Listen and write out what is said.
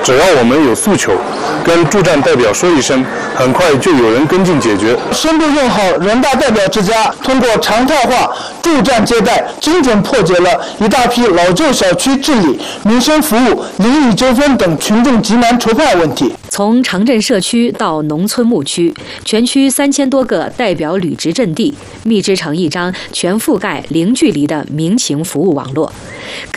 只要我们有诉求，跟驻站代表说一声，很快就有人跟进解决。 深度用好人大代表之家，通过常态化驻站接待，精准破解了一大批老旧小区治理、民生服务、邻里纠纷等群众急难愁盼问题。 从城镇社区到农村牧区，全区3000多个代表履职阵地，密织成一张全覆盖零距离的民情服务网络。